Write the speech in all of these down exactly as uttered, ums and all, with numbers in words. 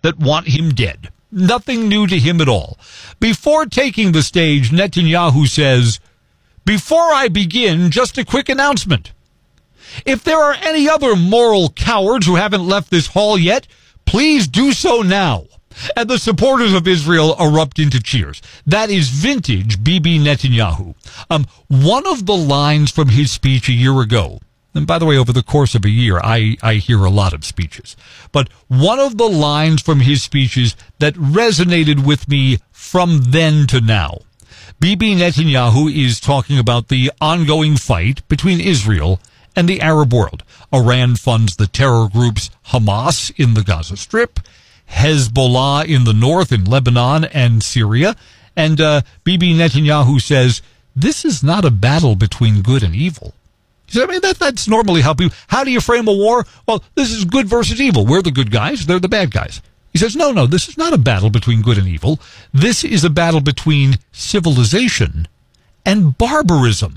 that want him dead. Nothing new to him at all. Before taking the stage, Netanyahu says, "Before I begin, just a quick announcement. If there are any other moral cowards who haven't left this hall yet, please do so now." And the supporters of Israel erupt into cheers. That is vintage Bibi Netanyahu. Um, one of the lines from his speech a year ago, and by the way, over the course of a year, I, I hear a lot of speeches, but one of the lines from his speeches that resonated with me from then to now, Bibi Netanyahu is talking about the ongoing fight between Israel and the Arab world. Iran funds the terror groups Hamas in the Gaza Strip, Hezbollah in the north in Lebanon and Syria. And uh, Bibi Netanyahu says, this is not a battle between good and evil. He said, I mean, that, that's normally how people, how do you frame a war? Well, this is good versus evil. We're the good guys. They're the bad guys. He says, no, no, this is not a battle between good and evil. This is a battle between civilization and barbarism.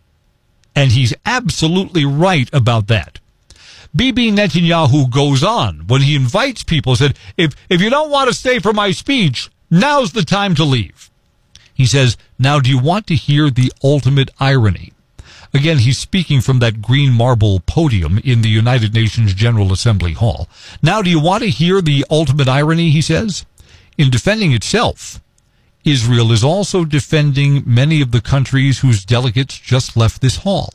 And he's absolutely right about that. Bibi Netanyahu goes on when he invites people, said, if, if you don't want to stay for my speech, now's the time to leave. He says, now do you want to hear the ultimate irony? Again, he's speaking from that green marble podium in the United Nations General Assembly Hall. Now do you want to hear the ultimate irony, he says? In defending itself, Israel is also defending many of the countries whose delegates just left this hall.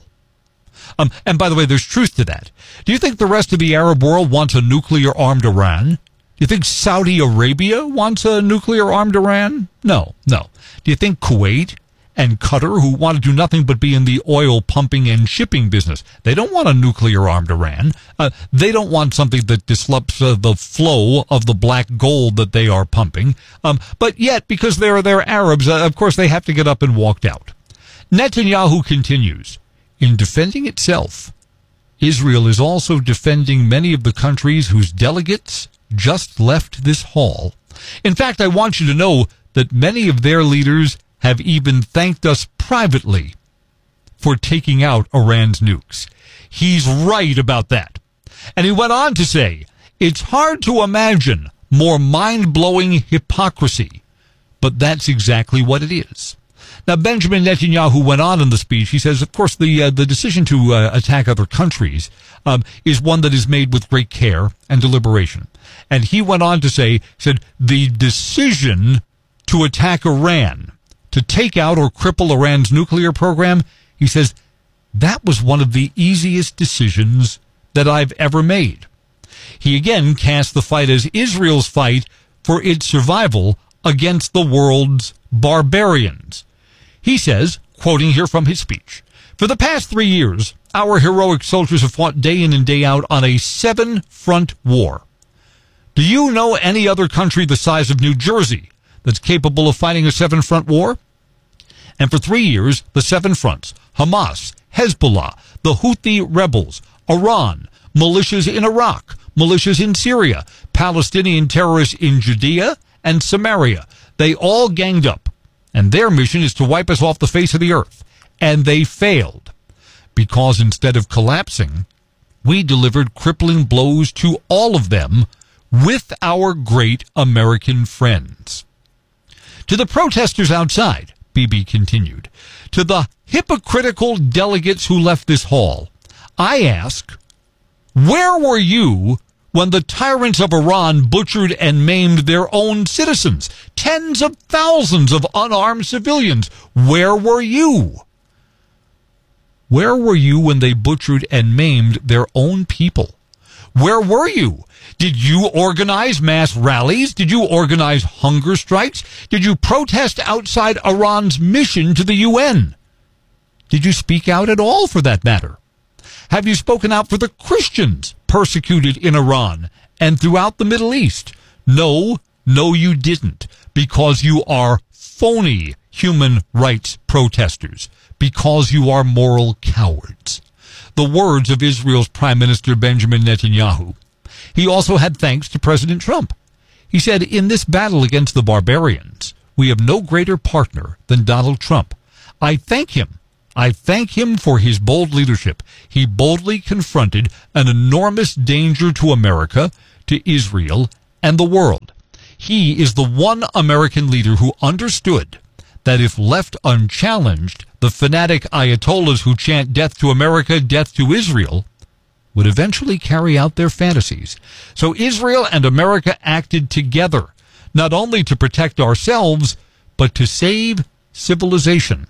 Um, and by the way, there's truth to that. Do you think the rest of the Arab world wants a nuclear-armed Iran? Do you think Saudi Arabia wants a nuclear-armed Iran? No, no. Do you think Kuwait and Qatar, who want to do nothing but be in the oil pumping and shipping business, they don't want a nuclear-armed Iran. Uh, they don't want something that disrupts uh, the flow of the black gold that they are pumping. Um, but yet, because they're, they're Arabs, uh, of course, they have to get up and walk out. Netanyahu continues, in defending itself, Israel is also defending many of the countries whose delegates just left this hall. In fact, I want you to know that many of their leaders have even thanked us privately for taking out Iran's nukes. He's right about that. And he went on to say, it's hard to imagine more mind-blowing hypocrisy, but that's exactly what it is. Now, Benjamin Netanyahu went on in the speech. He says, of course, the uh, the decision to uh, attack other countries um, is one that is made with great care and deliberation. And he went on to say, said, the decision to attack Iran, to take out or cripple Iran's nuclear program, he says, that was one of the easiest decisions that I've ever made. He again cast the fight as Israel's fight for its survival against the world's barbarians. He says, quoting here from his speech, for the past three years, our heroic soldiers have fought day in and day out on a seven-front war. Do you know any other country the size of New Jersey that's capable of fighting a seven-front war? And for three years, the seven fronts, Hamas, Hezbollah, the Houthi rebels, Iran, militias in Iraq, militias in Syria, Palestinian terrorists in Judea and Samaria, they all ganged up. And their mission is to wipe us off the face of the earth. And they failed. Because instead of collapsing, we delivered crippling blows to all of them with our great American friends. To the protesters outside, Bibi continued, to the hypocritical delegates who left this hall, I ask, where were you when the tyrants of Iran butchered and maimed their own citizens, tens of thousands of unarmed civilians? Where were you? Where were you when they butchered and maimed their own people? Where were you? Did you organize mass rallies? Did you organize hunger strikes? Did you protest outside Iran's mission to the U N? Did you speak out at all, for that matter? Have you spoken out for the Christians persecuted in Iran and throughout the Middle East? No, no, you didn't, because you are phony human rights protesters, because you are moral cowards. The words of Israel's Prime Minister Benjamin Netanyahu. He also had thanks to President Trump. He said, in this battle against the barbarians, we have no greater partner than Donald Trump. I thank him. I thank him for his bold leadership. He boldly confronted an enormous danger to America, to Israel, and the world. he is the one American leader who understood that if left unchallenged, the fanatic Ayatollahs who chant death to America, death to Israel, would eventually carry out their fantasies. So Israel and America acted together, not only to protect ourselves, but to save civilization.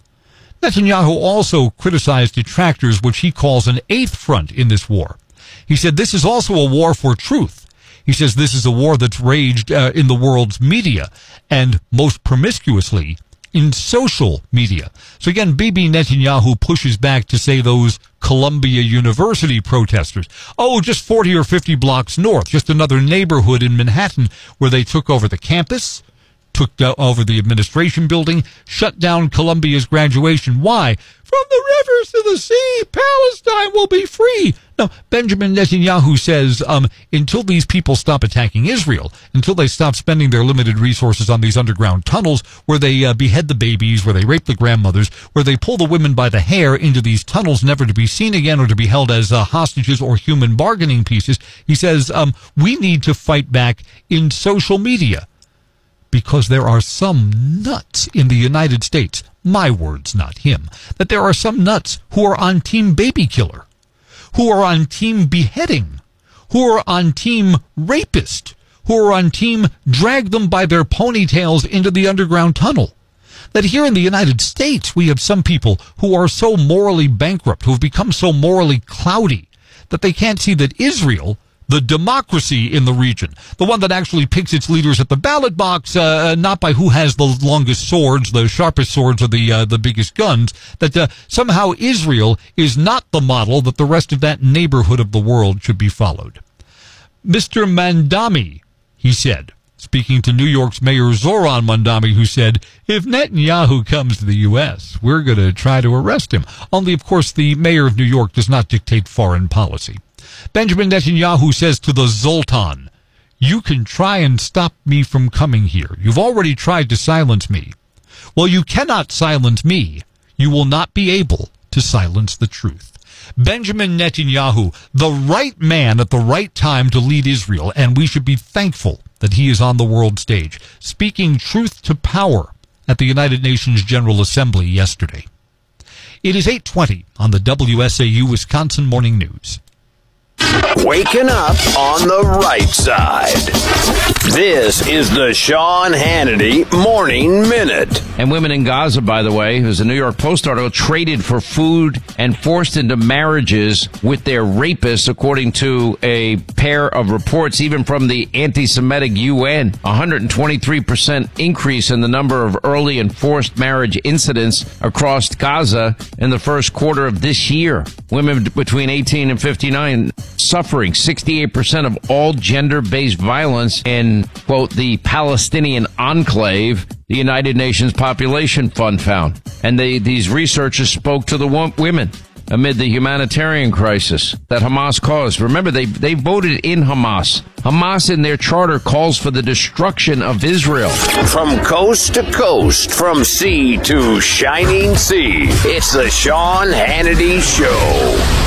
Netanyahu also criticized detractors, which he calls an eighth front in this war. He said this is also a war for truth. He says this is a war that's raged uh, in the world's media, and most promiscuously in social media. So again, Bibi Netanyahu pushes back to say those Columbia University protesters, oh, just forty or fifty blocks north, just another neighborhood in Manhattan where they took over the campus, took over the administration building, shut down Columbia's graduation. Why? From the rivers to the sea, Palestine will be free. Now, Benjamin Netanyahu says um, until these people stop attacking Israel, until they stop spending their limited resources on these underground tunnels where they uh, behead the babies, where they rape the grandmothers, where they pull the women by the hair into these tunnels never to be seen again or to be held as uh, hostages or human bargaining pieces, he says um, we need to fight back in social media. Because there are some nuts in the United States, my words, not him, that there are some nuts who are on Team Baby Killer, who are on Team Beheading, who are on Team Rapist, who are on Team Drag them by their ponytails into the underground tunnel. That here in the United States, we have some people who are so morally bankrupt, who have become so morally cloudy, that they can't see that Israel, the democracy in the region, the one that actually picks its leaders at the ballot box, uh, not by who has the longest swords, the sharpest swords, or the uh, the biggest guns, that uh, somehow Israel is not the model that the rest of that neighborhood of the world should be followed. Mister Mandami, he said, speaking to New York's Mayor Zoran Mandami, who said, if Netanyahu comes to the U S, we're going to try to arrest him. Only, of course, the mayor of New York does not dictate foreign policy. Benjamin Netanyahu says to the Zoltan, you can try and stop me from coming here. You've already tried to silence me. Well, you cannot silence me. You will not be able to silence the truth. Benjamin Netanyahu, the right man at the right time to lead Israel, and we should be thankful that he is on the world stage, speaking truth to power at the United Nations General Assembly yesterday. It is eight twenty on the W S A U Wisconsin Morning News. Waking up on the right side. This is the Sean Hannity Morning Minute. And women in Gaza, by the way, who's a New York Post article, traded for food and forced into marriages with their rapists, according to a pair of reports, even from the anti-Semitic U N. one hundred twenty-three percent increase in the number of early and forced marriage incidents across Gaza in the first quarter of this year. Women between eighteen and fifty-nine suffering sixty-eight percent of all gender-based violence in, quote, the Palestinian enclave, the United Nations Population Fund found. And they, these researchers spoke to the wo- women amid the humanitarian crisis that Hamas caused. Remember, they, they voted in Hamas. Hamas in their charter calls for the destruction of Israel. From coast to coast, from sea to shining sea, it's the Sean Hannity Show.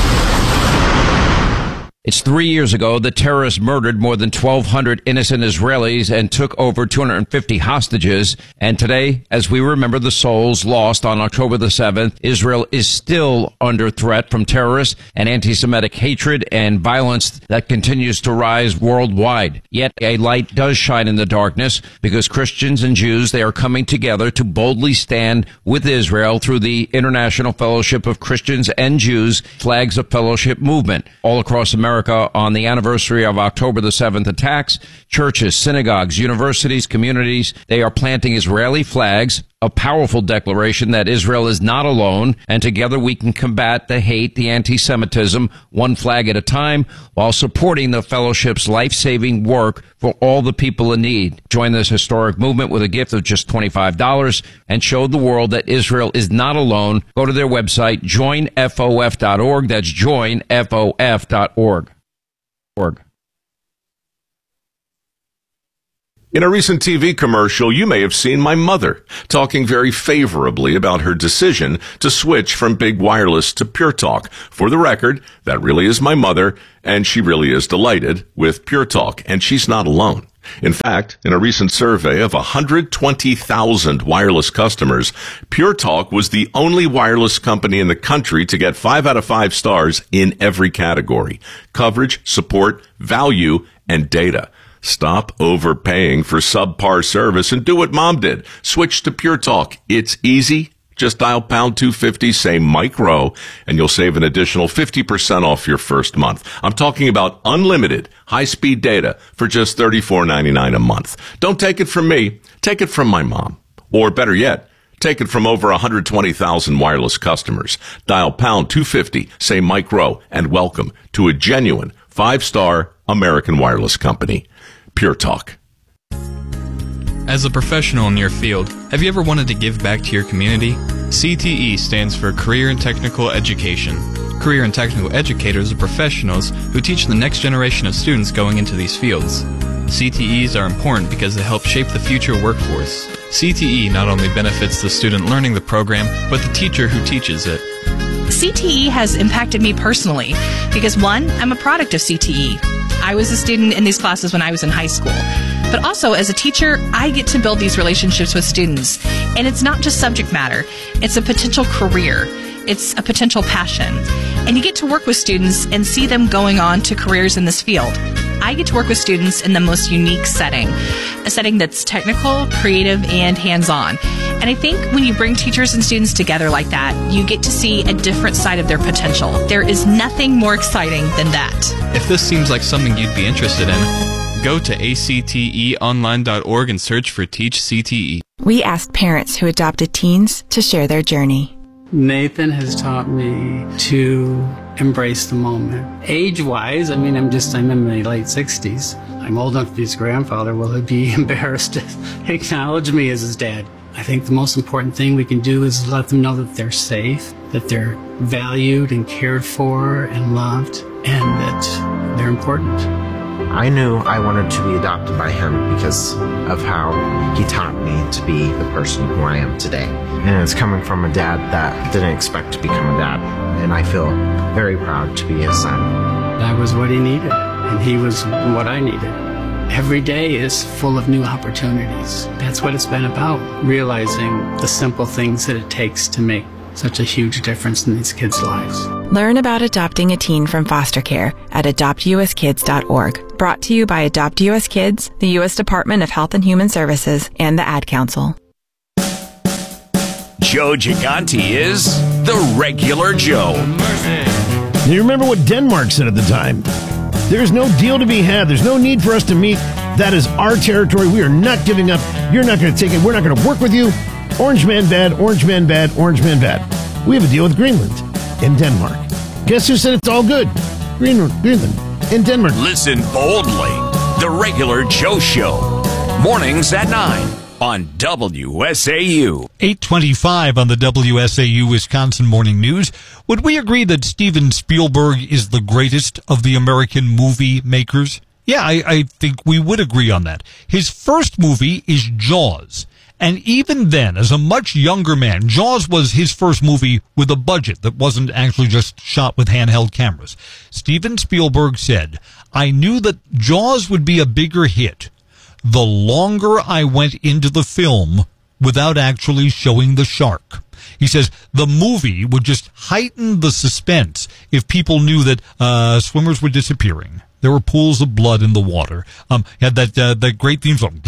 It's three years ago the terrorists murdered more than twelve hundred innocent Israelis and took over two hundred fifty hostages. And today, as we remember the souls lost on October the seventh, Israel is still under threat from terrorists and anti-Semitic hatred and violence that continues to rise worldwide. Yet a light does shine in the darkness, because Christians and Jews, they are coming together to boldly stand with Israel through the International Fellowship of Christians and Jews Flags of Fellowship movement all across America. On the anniversary of October the seventh attacks, churches, synagogues, universities, communities, they are planting Israeli flags, a powerful declaration that Israel is not alone, and together we can combat the hate, the anti-Semitism, one flag at a time, while supporting the fellowship's life-saving work for all the people in need. Join this historic movement with a gift of just twenty-five dollars and show the world that Israel is not alone. Go to their website, join F O F dot org. That's join F O F dot org. Org. In a recent T V commercial, you may have seen my mother talking very favorably about her decision to switch from big wireless to Pure Talk. For the record, that really is my mother, and she really is delighted with Pure Talk, and she's not alone. In fact, in a recent survey of one hundred twenty thousand wireless customers, Pure Talk was the only wireless company in the country to get five out of five stars in every category: coverage, support, value, and data. Stop overpaying for subpar service and do what Mom did. Switch to Pure Talk. It's easy. Just dial pound two fifty, say Mike Rowe, and you'll save an additional fifty percent off your first month. I'm talking about unlimited high-speed data for just thirty-four ninety-nine a month. Don't take it from me. Take it from my mom. Or better yet, take it from over one hundred twenty thousand wireless customers. Dial pound two fifty, say Mike Rowe, and welcome to a genuine five-star American wireless company. Pure Talk. As a professional in your field, have you ever wanted to give back to your community? C T E stands for Career and Technical Education. Career and Technical Educators are professionals who teach the next generation of students going into these fields. C T Es are important because they help shape the future workforce. C T E not only benefits the student learning the program, but the teacher who teaches it. C T E has impacted me personally because, one, I'm a product of C T E. I was a student in these classes when I was in high school. But also, as a teacher, I get to build these relationships with students. And it's not just subject matter. It's a potential career. It's a potential passion. And you get to work with students and see them going on to careers in this field. I get to work with students in the most unique setting, a setting that's technical, creative, and hands-on. And I think when you bring teachers and students together like that, you get to see a different side of their potential. There is nothing more exciting than that. If this seems like something you'd be interested in, go to A C T E online dot org and search for Teach C T E. We asked parents who adopted teens to share their journey. Nathan has taught me to embrace the moment. Age-wise, I mean, I'm just, I'm in my late sixties. I'm old enough to be his grandfather. Will he be embarrassed to acknowledge me as his dad? I think the most important thing we can do is let them know that they're safe, that they're valued and cared for and loved, and that they're important. I knew I wanted to be adopted by him because of how he taught me to be the person who I am today. And it's coming from a dad that didn't expect to become a dad. And I feel very proud to be his son. I was what he needed, and he was what I needed. Every day is full of new opportunities. That's what it's been about, realizing the simple things that it takes to make such a huge difference in these kids' lives. Learn about adopting a teen from foster care at adopt u s kids dot org. Brought to you by Adopt U S Kids, the U S Department of Health and Human Services, and the Ad Council. Joe Gigante is the regular Joe. Do you remember what Denmark said at the time? There's no deal to be had. There's no need for us to meet. That is our territory. We are not giving up. You're not going to take it. We're not going to work with you. Orange man bad, orange man bad, orange man bad. We have a deal with Greenland and Denmark. Guess who said it's all good? Greenland, Greenland and Denmark. Listen boldly. The regular Joe Show. Mornings at nine on W S A U. eight twenty-five on the W S A U Wisconsin Morning News. Would we agree that Steven Spielberg is the greatest of the American movie makers? Yeah, I, I think we would agree on that. His first movie is Jaws. And even then, as a much younger man, Jaws was his first movie with a budget that wasn't actually just shot with handheld cameras. Steven Spielberg said, "I knew that Jaws would be a bigger hit the longer I went into the film without actually showing the shark." He says the movie would just heighten the suspense if people knew that uh, swimmers were disappearing. There were pools of blood in the water. Um, he had that uh, that great theme song.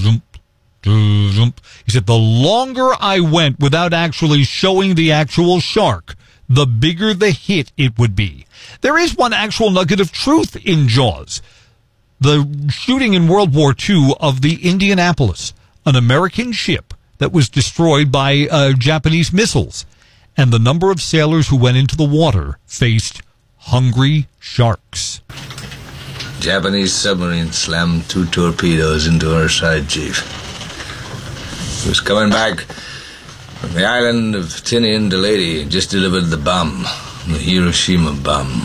He said, the longer I went without actually showing the actual shark, the bigger the hit it would be. There is one actual nugget of truth in Jaws. The shooting in World War Two of the Indianapolis, an American ship that was destroyed by uh, Japanese missiles, and the number of sailors who went into the water faced hungry sharks. Japanese submarine slammed two torpedoes into our side, Chief. He was coming back from the island of Tinian to Leyte and just delivered the bomb, the Hiroshima bomb.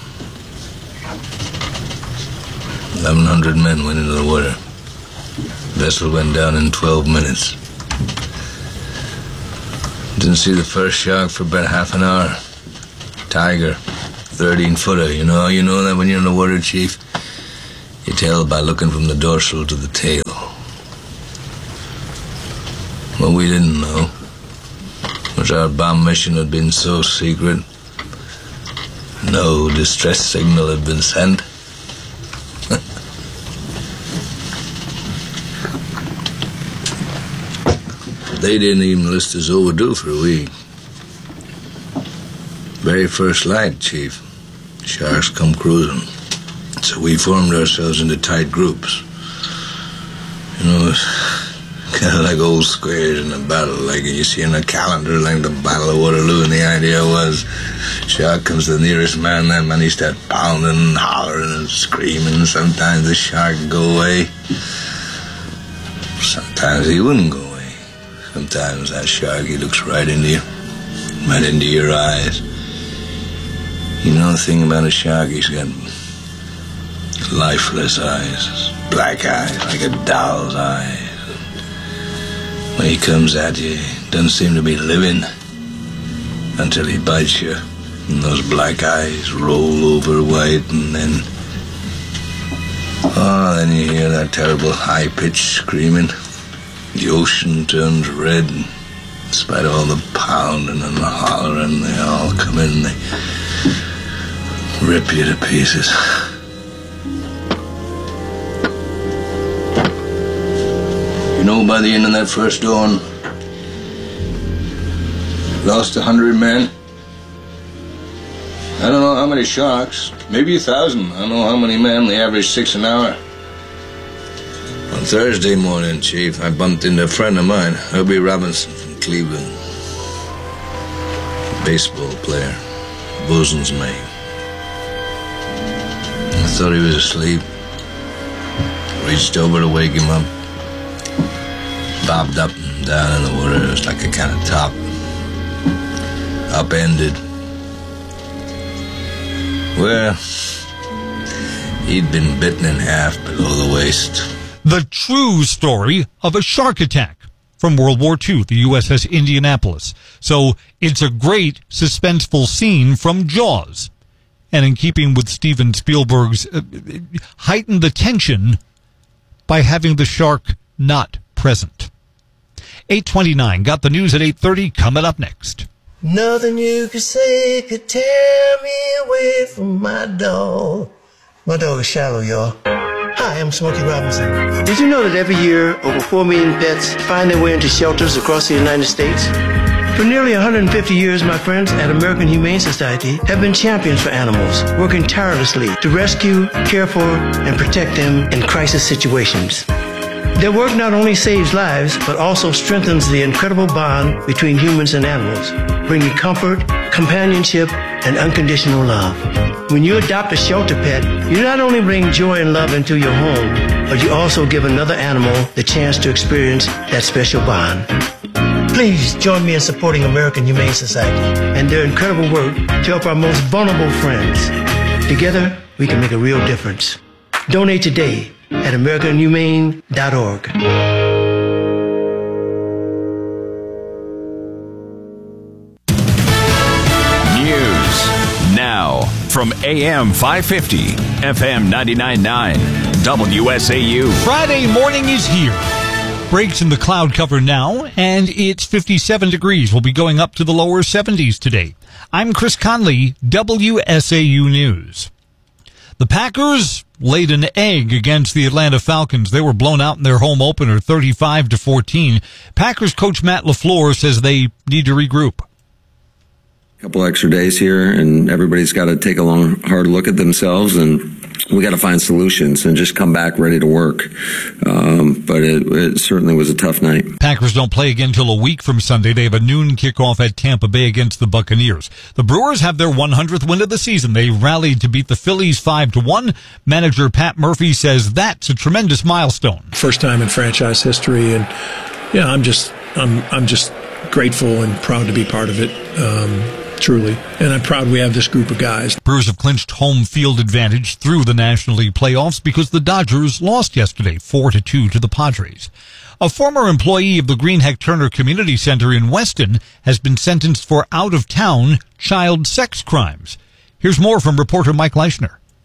Eleven hundred men went into the water. The vessel went down in twelve minutes. Didn't see the first shark for about half an hour. Tiger, thirteen footer. You know, you know that when you're in the water, Chief. You tell by looking from the dorsal to the tail. What we didn't know was our bomb mission had been so secret, no distress signal had been sent. They didn't even list us overdue for a week. Very first light, Chief. Sharks come cruising. So we formed ourselves into tight groups. You know, it's kind of like old squares in a battle, like you see in a calendar, like the Battle of Waterloo, and the idea was, shark comes to the nearest man, that man he starts pounding and hollering and screaming. Sometimes the shark would go away. Sometimes he wouldn't go away. Sometimes that shark, he looks right into you, right into your eyes. You know the thing about a shark, he's got lifeless eyes, black eyes, like a doll's eyes. When he comes at you, he doesn't seem to be living until he bites you, and those black eyes roll over white, and then, oh, then you hear that terrible high-pitched screaming. The ocean turns red, and in spite of all the pounding and the hollering, they all come in and they rip you to pieces. You know, by the end of that first dawn, lost a hundred men. I don't know how many sharks, maybe a thousand. I don't know how many men, they average six an hour. On Thursday morning, Chief, I bumped into a friend of mine, Herbie Robinson from Cleveland. A baseball player, bosun's mate. I thought he was asleep. Reached over to wake him up. Bobbed up and down in the water. It was like a kind of top. Upended. Well, he'd been bitten in half below the waist. The true story of a shark attack from World War Two, the U S S Indianapolis. So it's a great suspenseful scene from Jaws. And in keeping with Steven Spielberg's uh, heightened the tension by having the shark not present. eight twenty-nine, got the news at eight thirty, coming up next. Nothing you could say could tear me away from my dog. My dog is Shallow, y'all. Hi, I'm Smokey Robinson. Did you know that every year over four million pets find their way into shelters across the United States? For nearly one hundred fifty years, my friends at American Humane Society have been champions for animals, working tirelessly to rescue, care for, and protect them in crisis situations. Their work not only saves lives, but also strengthens the incredible bond between humans and animals, bringing comfort, companionship, and unconditional love. When you adopt a shelter pet, you not only bring joy and love into your home, but you also give another animal the chance to experience that special bond. Please join me in supporting American Humane Society and their incredible work to help our most vulnerable friends. Together, we can make a real difference. Donate today at american humane dot org. News now from A M five fifty, F M ninety-nine point nine, W S A U. Friday morning is here. Breaks in the cloud cover now, and it's fifty-seven degrees. We'll be going up to the lower seventies today. I'm Chris Conley, W S A U News. The Packers laid an egg against the Atlanta Falcons. They were blown out in their home opener, thirty-five to fourteen. Packers coach Matt LaFleur says they need to regroup. A couple extra days here, and everybody's got to take a long, hard look at themselves, and we got to find solutions and just come back ready to work. Um, but it, it certainly was a tough night. Packers don't play again until a week from Sunday. They have a noon kickoff at Tampa Bay against the Buccaneers. The Brewers have their one hundredth win of the season. They rallied to beat the Phillies five to one. Manager Pat Murphy says that's a tremendous milestone. First time in franchise history, and yeah, I'm just I'm I'm just grateful and proud to be part of it. Um, Truly. And I'm proud we have this group of guys. Brewers have clinched home field advantage through the National League playoffs because the Dodgers lost yesterday four to two to the Padres. A former employee of the Greenheck Turner Community Center in Weston has been sentenced for out-of-town child sex crimes. Here's more from reporter Mike Leischner.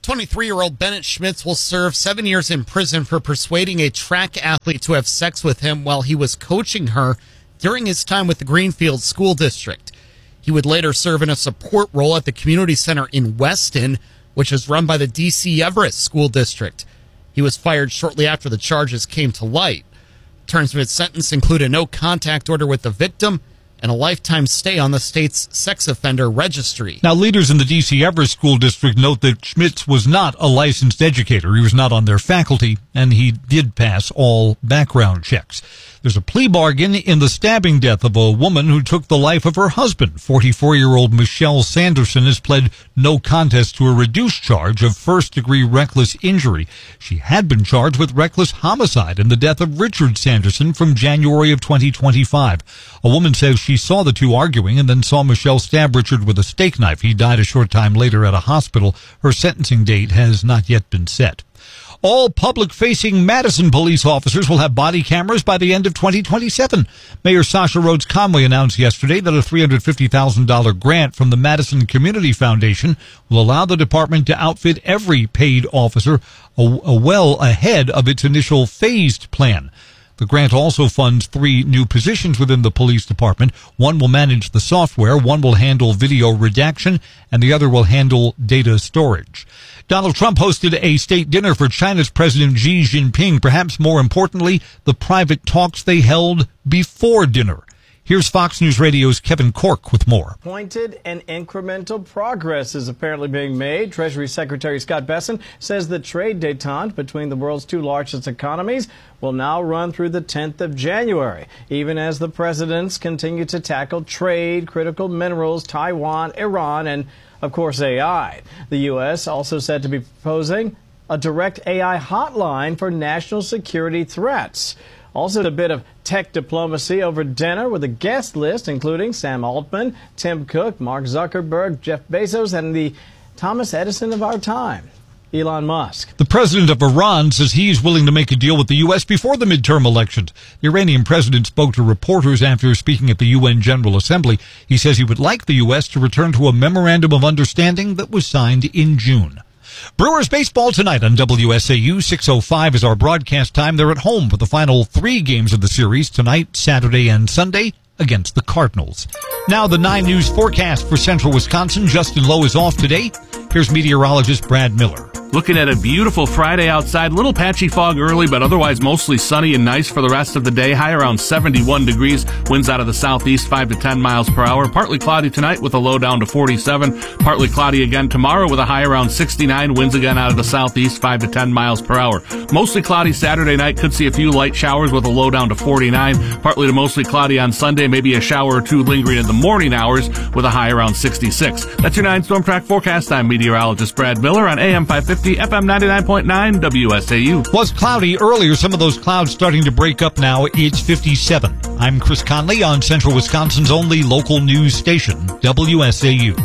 twenty-three-year-old Bennett Schmitz will serve seven years in prison for persuading a track athlete to have sex with him while he was coaching her during his time with the Greenfield School District. He would later serve in a support role at the community center in Weston, which is run by the D C Everett School District. He was fired shortly after the charges came to light. Terms of his sentence include a no-contact order with the victim and a lifetime stay on the state's sex offender registry. Now, leaders in the D C Everett School District note that Schmitz was not a licensed educator. He was not on their faculty, and he did pass all background checks. There's a plea bargain in the stabbing death of a woman who took the life of her husband. forty-four-year-old Michelle Sanderson has pled no contest to a reduced charge of first-degree reckless injury. She had been charged with reckless homicide in the death of Richard Sanderson from January of twenty twenty-five. A woman says she saw the two arguing and then saw Michelle stab Richard with a steak knife. He died a short time later at a hospital. Her sentencing date has not yet been set. All public-facing Madison police officers will have body cameras by the end of twenty twenty-seven. Mayor Sasha Rhodes Conway announced yesterday that a three hundred fifty thousand dollars grant from the Madison Community Foundation will allow the department to outfit every paid officer a, a well ahead of its initial phased plan. The grant also funds three new positions within the police department. One will manage the software, one will handle video redaction, and the other will handle data storage. Donald Trump hosted a state dinner for China's President Xi Jinping. Perhaps more importantly, the private talks they held before dinner. Here's Fox News Radio's Kevin Cork with more. Pointed and incremental progress is apparently being made. Treasury Secretary Scott Bessent says the trade détente between the world's two largest economies will now run through the tenth of January, even as the presidents continue to tackle trade, critical minerals, Taiwan, Iran, and, of course, A I. The U S also said to be proposing a direct A I hotline for national security threats. Also, a bit of tech diplomacy over dinner with a guest list, including Sam Altman, Tim Cook, Mark Zuckerberg, Jeff Bezos, and the Thomas Edison of our time, Elon Musk. The president of Iran says he's willing to make a deal with the U S before the midterm elections. The Iranian president spoke to reporters after speaking at the U N General Assembly. He says he would like the U S to return to a memorandum of understanding that was signed in June. Brewers baseball tonight on W S A U. six oh five is our broadcast time. They're at home for the final three games of the series tonight, Saturday, and Sunday against the Cardinals. Now the nine News forecast for central Wisconsin. Justin Lowe is off today. Here's meteorologist Brad Miller. Looking at a beautiful Friday outside. Little patchy fog early, but otherwise mostly sunny and nice for the rest of the day. High around seventy-one degrees. Winds out of the southeast, five to ten miles per hour. Partly cloudy tonight with a low down to forty-seven. Partly cloudy again tomorrow with a high around sixty-nine. Winds again out of the southeast, five to ten miles per hour. Mostly cloudy Saturday night. Could see a few light showers with a low down to forty-nine. Partly to mostly cloudy on Sunday. Maybe a shower or two lingering in the morning hours with a high around sixty-six. That's your nine Storm Track forecast. I'm meteorologist Brad Miller on A M five fifty. F M ninety-nine point nine W S A U. Was cloudy earlier. Some of those clouds starting to break up now. It's fifty-seven. I'm Chris Conley on Central Wisconsin's only local news station, W S A U.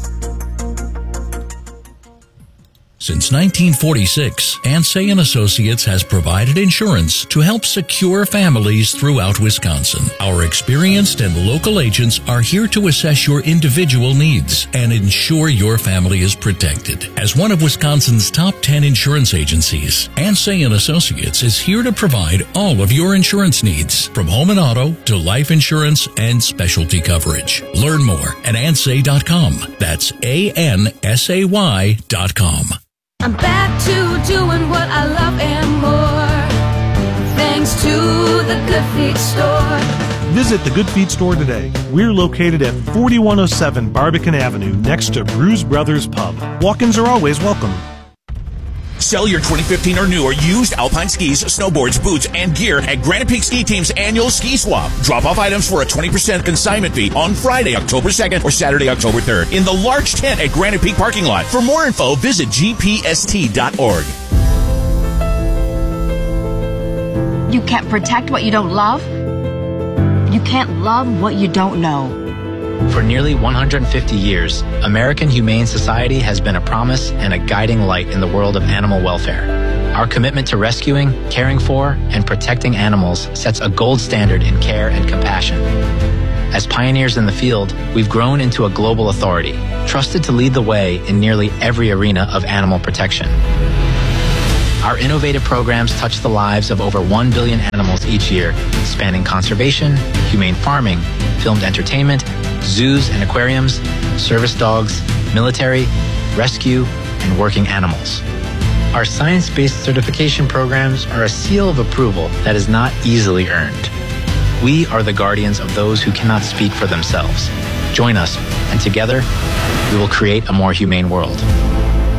Since nineteen forty-six, Ansay and Associates has provided insurance to help secure families throughout Wisconsin. Our experienced and local agents are here to assess your individual needs and ensure your family is protected. As one of Wisconsin's top ten insurance agencies, Ansay and Associates is here to provide all of your insurance needs, from home and auto to life insurance and specialty coverage. Learn more at ansay dot com. That's A N S A Y dot com. I'm back to doing what I love and more, thanks to the Good Feet Store. Visit the Good Feet Store today. We're located at forty-one oh seven Barbican Avenue, next to Bruise Brothers Pub. Walk-ins are always welcome. Sell your twenty fifteen or newer used Alpine skis, snowboards, boots, and gear at Granite Peak Ski Team's annual ski swap. Drop off items for a twenty percent consignment fee on Friday, October second or Saturday, October third in the large tent at Granite Peak parking lot. For more info, visit G P S T dot org. You can't protect what you don't love. You can't love what you don't know. For nearly one hundred fifty years, American Humane Society has been a promise and a guiding light in the world of animal welfare. Our commitment to rescuing, caring for, and protecting animals sets a gold standard in care and compassion. As pioneers in the field, we've grown into a global authority, trusted to lead the way in nearly every arena of animal protection. Our innovative programs touch the lives of over one billion animals each year, spanning conservation, humane farming, filmed entertainment, zoos and aquariums, service dogs, military, rescue, and working animals. Our science-based certification programs are a seal of approval that is not easily earned. We are the guardians of those who cannot speak for themselves. Join us, and together, we will create a more humane world.